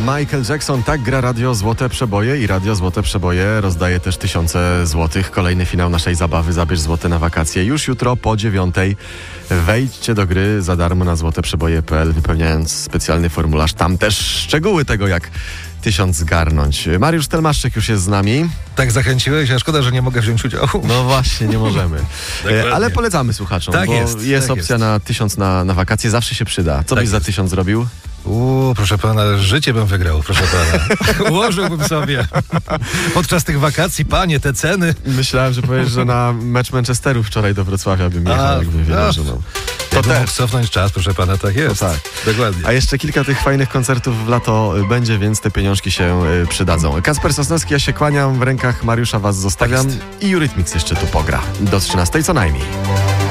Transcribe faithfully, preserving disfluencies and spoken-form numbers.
Michael Jackson, tak gra Radio Złote Przeboje i Radio Złote Przeboje rozdaje też tysiące złotych. Kolejny finał naszej zabawy Zabierz Złote na wakacje. Już jutro po dziewiątej wejdźcie do gry za darmo na złoteprzeboje kropka p l, wypełniając specjalny formularz. Tam też szczegóły tego, jak tysiąc zgarnąć. Mariusz Telmaszczyk już jest z nami. Tak zachęciłeś, a szkoda, że nie mogę wziąć udziału. No właśnie, nie możemy. e, ale polecamy słuchaczom, tak bo jest, jest tak opcja jest. na tysiąc na, na wakacje, zawsze się przyda. Co Tak byś za jest. tysiąc zrobił? Uuu, proszę pana, życie bym wygrał, proszę pana. Ułożyłbym sobie podczas tych wakacji, panie, te ceny. Myślałem, że powiesz, że na mecz Manchesteru wczoraj do Wrocławia bym jechał, A, jakby wiedział, że mam. To też mógł cofnąć czas, proszę pana, tak jest. To tak. Dokładnie. A jeszcze kilka tych fajnych koncertów w lato będzie, więc te pieniążki się y, przydadzą. Kacper Sosnowski, ja się kłaniam, w rękach Mariusza was zostawiam Tak i Eurythmics jeszcze tu pogra. Do trzynastej co najmniej.